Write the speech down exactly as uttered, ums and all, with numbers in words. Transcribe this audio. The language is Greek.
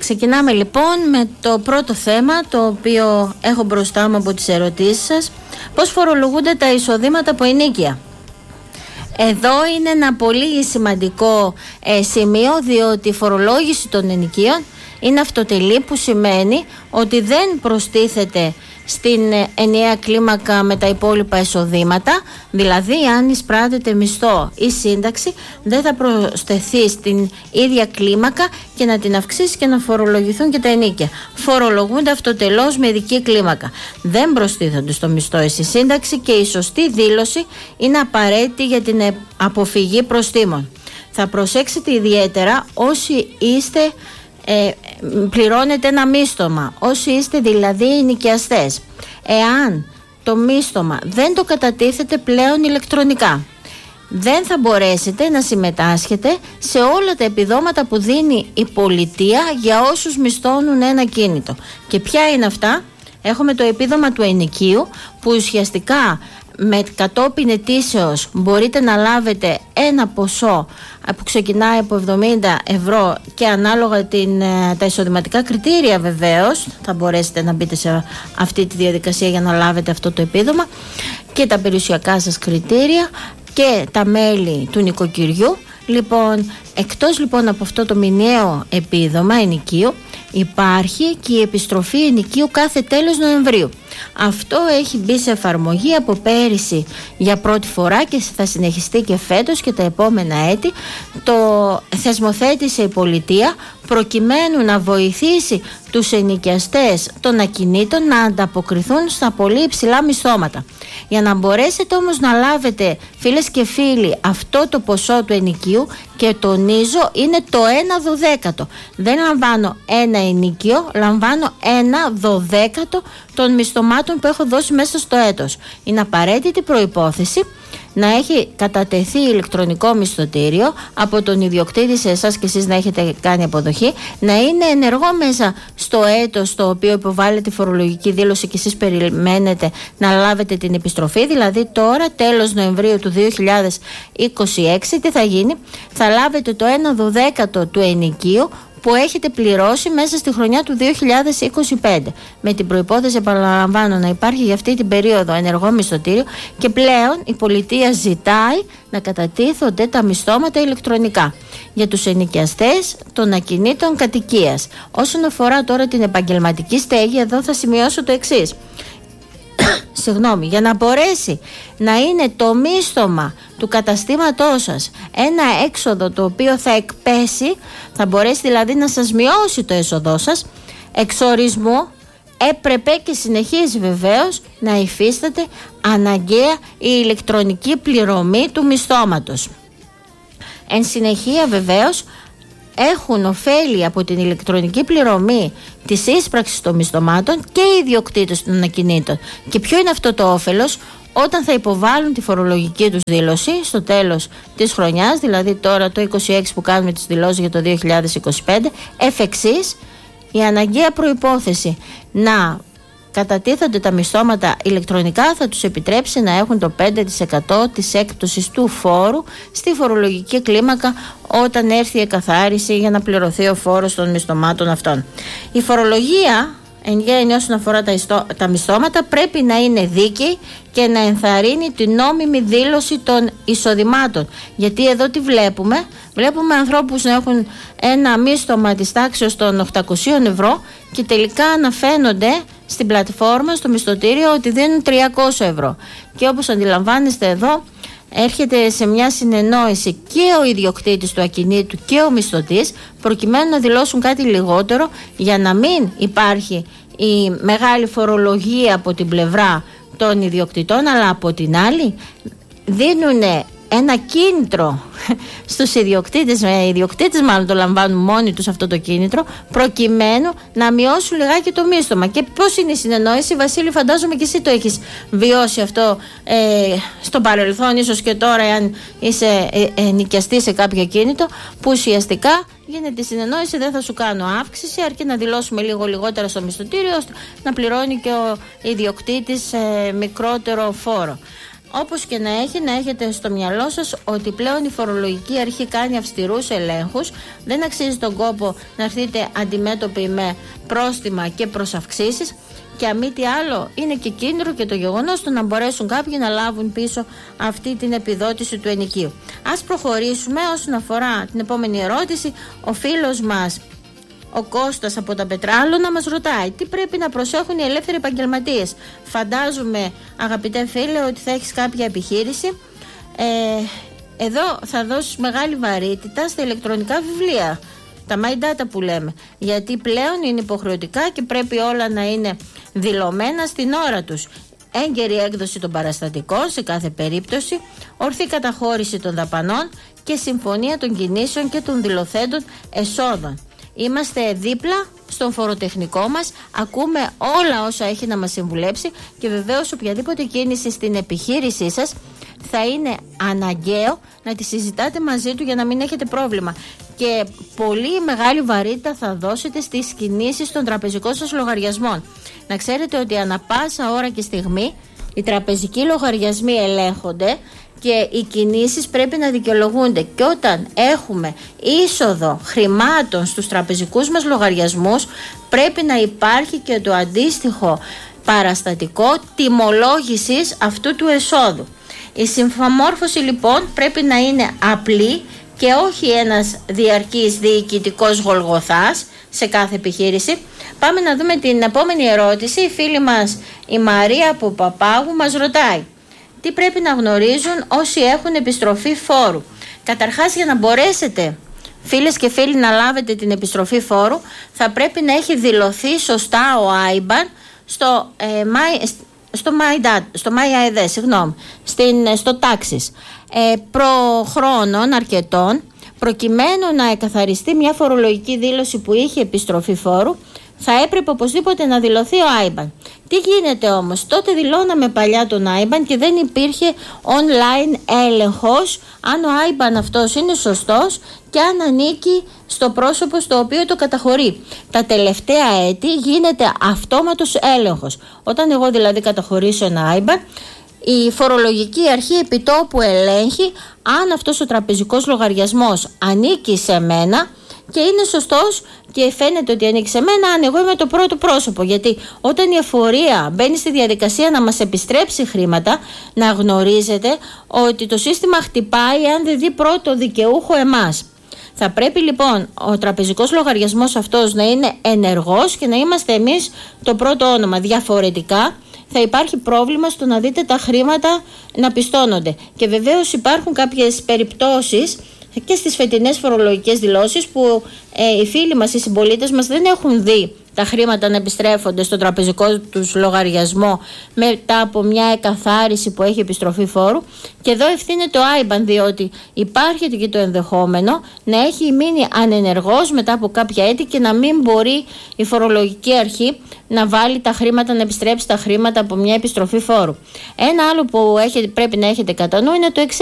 Ξεκινάμε λοιπόν με το πρώτο θέμα, το οποίο έχω μπροστά μου από τις ερωτήσεις σας. Πώς φορολογούνται τα εισοδήματα από ενοίκια? Εδώ είναι ένα πολύ σημαντικό ε, σημείο, διότι η φορολόγηση των ενοικίων είναι αυτοτελή, που σημαίνει ότι δεν προστίθεται στην ενιαία κλίμακα με τα υπόλοιπα εισοδήματα. Δηλαδή, αν εισπράτεται μισθό ή σύνταξη, δεν θα προσθεθεί στην ίδια κλίμακα και να την αυξήσει και να φορολογηθούν και τα ενοίκια. Φορολογούνται αυτοτελώς με ειδική κλίμακα. Δεν προστίθονται στο μισθό ή στη σύνταξη και η σωστή δήλωση είναι απαραίτητη για την αποφυγή προστίμων. Θα προσέξετε ιδιαίτερα όσοι είστε Ε, πληρώνετε ένα μίστομα, όσοι είστε δηλαδή ενοικιαστές. Εάν το μίστομα δεν το κατατίθεται πλέον ηλεκτρονικά, δεν θα μπορέσετε να συμμετάσχετε σε όλα τα επιδόματα που δίνει η πολιτεία για όσους μισθώνουν ένα κίνητο. Και ποια είναι αυτά? Έχουμε το επίδομα του ενοικίου, που ουσιαστικά με κατόπιν ετήσεως μπορείτε να λάβετε ένα ποσό που ξεκινάει από εβδομήντα ευρώ και ανάλογα την, τα εισοδηματικά κριτήρια, βεβαίως θα μπορέσετε να μπείτε σε αυτή τη διαδικασία για να λάβετε αυτό το επίδομα, και τα περιουσιακά σας κριτήρια και τα μέλη του νοικοκυριού. Λοιπόν, εκτός λοιπόν από αυτό το μηνιαίο επίδομα ενοικίου, υπάρχει και η επιστροφή ενοικίου κάθε τέλος Νοεμβρίου. Αυτό έχει μπει σε εφαρμογή από πέρυσι για πρώτη φορά και θα συνεχιστεί και φέτος και τα επόμενα έτη. Το θεσμοθέτησε η πολιτεία προκειμένου να βοηθήσει τους ενοικιαστές των ακινήτων να ανταποκριθούν στα πολύ υψηλά μισθώματα. Για να μπορέσετε όμως να λάβετε, φίλες και φίλοι, αυτό το ποσό του ενοικίου, και τονίζω είναι το ένα δωδέκατο. Δεν λαμβάνω ένα ενοικίο, λαμβάνω ένα δωδέκατο των μισθωμάτων που έχω δώσει μέσα στο έτος. Είναι απαραίτητη προϋπόθεση να έχει κατατεθεί ηλεκτρονικό μισθωτήριο από τον ιδιοκτήτη σε εσάς και εσείς να έχετε κάνει αποδοχή, να είναι ενεργό μέσα στο έτος στο οποίο υποβάλλετε τη φορολογική δήλωση και εσείς περιμένετε να λάβετε την επιστροφή. Δηλαδή τώρα, τέλος Νοεμβρίου του δύο χιλιάδες είκοσι έξι, τι θα γίνει? Θα λάβετε το ένα δωδέκατο του ενοικίου που έχετε πληρώσει μέσα στη χρονιά του δύο χιλιάδες είκοσι πέντε. Με την προϋπόθεση, επαναλαμβάνω, να υπάρχει για αυτή την περίοδο ενεργό μισθωτήριο, και πλέον η πολιτεία ζητάει να κατατίθονται τα μισθώματα ηλεκτρονικά για τους ενοικιαστές των ακινήτων κατοικίας. Όσον αφορά τώρα την επαγγελματική στέγη, εδώ θα σημειώσω το εξής. Συγγνώμη, για να μπορέσει να είναι το μίσθωμα του καταστήματός σας ένα έξοδο το οποίο θα εκπέσει, θα μπορέσει δηλαδή να σας μειώσει το έσοδό σας, εξορισμού έπρεπε και συνεχίζει βεβαίως να υφίσταται αναγκαία η ηλεκτρονική πληρωμή του μισθώματος. Εν συνεχεία βεβαίως έχουν ωφέλη από την ηλεκτρονική πληρωμή της ίσπραξης των μισθωμάτων και οι ιδιοκτήτες των ακινήτων. Και ποιο είναι αυτό το όφελος? Όταν θα υποβάλουν τη φορολογική τους δήλωση στο τέλος της χρονιάς, δηλαδή τώρα το είκοσι έξι που κάνουμε τις δηλώσεις για το δύο χιλιάδες είκοσι πέντε, εφ' εξής, η αναγκαία προϋπόθεση να κατατίθονται τα μισθώματα ηλεκτρονικά θα τους επιτρέψει να έχουν το πέντε τοις εκατό της έκπτωσης του φόρου στη φορολογική κλίμακα όταν έρθει η εκαθάριση για να πληρωθεί ο φόρος των μισθωμάτων αυτών. Η φορολογία εν γένει όσον αφορά τα, ιστό, τα μισθώματα πρέπει να είναι δίκαιη και να ενθαρρύνει την νόμιμη δήλωση των εισοδημάτων. Γιατί εδώ τι βλέπουμε? Βλέπουμε ανθρώπους να έχουν ένα μίσθωμα της τάξης των οκτακόσια ευρώ και τελικά αναφαίνονται στην πλατφόρμα, στο μισθωτήριο, ότι δίνουν τριακόσια ευρώ. Και όπως αντιλαμβάνεστε εδώ, έρχεται σε μια συνεννόηση και ο ιδιοκτήτης του ακινήτου και ο μισθωτής προκειμένου να δηλώσουν κάτι λιγότερο για να μην υπάρχει η μεγάλη φορολογία από την πλευρά των ιδιοκτητών, αλλά από την άλλη δίνουν ένα κίνητρο στους ιδιοκτήτες, οι ιδιοκτήτες μάλλον το λαμβάνουν μόνοι τους αυτό το κίνητρο, προκειμένου να μειώσουν λιγάκι το μίσθωμα. Και πώς είναι η συνεννόηση? Βασίλη, φαντάζομαι και εσύ το έχεις βιώσει αυτό ε, στο παρελθόν, ίσως και τώρα, αν είσαι ε, ε, νοικιαστή σε κάποιο κίνητο, που ουσιαστικά γίνεται η συνεννόηση, δεν θα σου κάνω αύξηση, αρκεί να δηλώσουμε λίγο λιγότερα στο μισθωτήριο, ώστε να πληρώνει και ο ιδιοκτήτης ε, μικρότερο φόρο. Όπως και να έχει, να έχετε στο μυαλό σας ότι πλέον η φορολογική αρχή κάνει αυστηρούς ελέγχους. Δεν αξίζει τον κόπο να έρθετε αντιμέτωποι με πρόστιμα και προσαυξήσεις. Και αν μη τι άλλο, είναι και κίνδυνο και το γεγονός του να μπορέσουν κάποιοι να λάβουν πίσω αυτή την επιδότηση του ενοικίου. Ας προχωρήσουμε όσον αφορά την επόμενη ερώτηση. Ο φίλος μας, ο Κώστας από τα Πετράλωνα, μας ρωτάει τι πρέπει να προσέχουν οι ελεύθεροι επαγγελματίες. Φαντάζομαι, αγαπητέ φίλε, ότι θα έχεις κάποια επιχείρηση. Ε, εδώ θα δώσεις μεγάλη βαρύτητα στα ηλεκτρονικά βιβλία, τα My Data που λέμε, γιατί πλέον είναι υποχρεωτικά και πρέπει όλα να είναι δηλωμένα στην ώρα τους. Έγκαιρη έκδοση των παραστατικών σε κάθε περίπτωση, ορθή καταχώρηση των δαπανών και συμφωνία των κινήσεων και των δηλωθέντων εσόδων. Είμαστε δίπλα στον φοροτεχνικό μας, ακούμε όλα όσα έχει να μας συμβουλέψει και βεβαίως οποιαδήποτε κίνηση στην επιχείρησή σας θα είναι αναγκαίο να τη συζητάτε μαζί του για να μην έχετε πρόβλημα. Και πολύ μεγάλη βαρύτητα θα δώσετε στις κινήσεις των τραπεζικών σας λογαριασμών. Να ξέρετε ότι ανά πάσα ώρα και στιγμή οι τραπεζικοί λογαριασμοί ελέγχονται και οι κινήσεις πρέπει να δικαιολογούνται. Και όταν έχουμε είσοδο χρημάτων στους τραπεζικούς μας λογαριασμούς, πρέπει να υπάρχει και το αντίστοιχο παραστατικό τιμολόγησης αυτού του εσόδου. Η συμφαμόρφωση λοιπόν πρέπει να είναι απλή και όχι ένας διαρκής διοικητικός γολγοθάς σε κάθε επιχείρηση. Πάμε να δούμε την επόμενη ερώτηση. Η φίλη μας η Μαρία από Παπάγου μας ρωτάει τι πρέπει να γνωρίζουν όσοι έχουν επιστροφή φόρου. Καταρχάς, για να μπορέσετε, φίλες και φίλοι, να λάβετε την επιστροφή φόρου, θα πρέπει να έχει δηλωθεί σωστά ο άιμπαν στο, ε, My, στο, My, στο MyAED, συγγνώμη, στην, στο Taxis. Ε, προ χρόνων αρκετών, προκειμένου να εκαθαριστεί μια φορολογική δήλωση που είχε επιστροφή φόρου, θα έπρεπε οπωσδήποτε να δηλωθεί ο άιμπαν. Τι γίνεται όμως, τότε δηλώναμε παλιά τον άιμπαν και δεν υπήρχε online έλεγχος αν ο άιμπαν αυτός είναι σωστός και αν ανήκει στο πρόσωπο στο οποίο το καταχωρεί. Τα τελευταία έτη γίνεται αυτόματος έλεγχος. Όταν εγώ δηλαδή καταχωρήσω ένα άιμπαν, η φορολογική αρχή επιτόπου ελέγχει αν αυτός ο τραπεζικός λογαριασμός ανήκει σε μένα και είναι σωστός και φαίνεται ότι ανήκει σε μένα αν εγώ είμαι το πρώτο πρόσωπο. Γιατί όταν η εφορία μπαίνει στη διαδικασία να μας επιστρέψει χρήματα, να γνωρίζετε ότι το σύστημα χτυπάει αν δεν δει πρώτο δικαιούχο εμάς. Θα πρέπει λοιπόν ο τραπεζικός λογαριασμός αυτός να είναι ενεργός και να είμαστε εμείς το πρώτο όνομα. Διαφορετικά θα υπάρχει πρόβλημα στο να δείτε τα χρήματα να πιστώνονται. Και βεβαίως υπάρχουν κάποιες περιπτώσεις και στις φετινές φορολογικές δηλώσεις που ε, οι φίλοι μας, οι συμπολίτες μας δεν έχουν δει τα χρήματα να επιστρέφονται στο τραπεζικό τους λογαριασμό μετά από μια εκαθάριση που έχει επιστροφή φόρου. Και εδώ ευθύνεται ο άιμπαν, διότι υπάρχει και το ενδεχόμενο να έχει μείνει ανενεργός μετά από κάποια έτη και να μην μπορεί η φορολογική αρχή να βάλει τα χρήματα, να επιστρέψει τα χρήματα από μια επιστροφή φόρου. Ένα άλλο που έχετε, πρέπει να έχετε κατά νου είναι το εξής.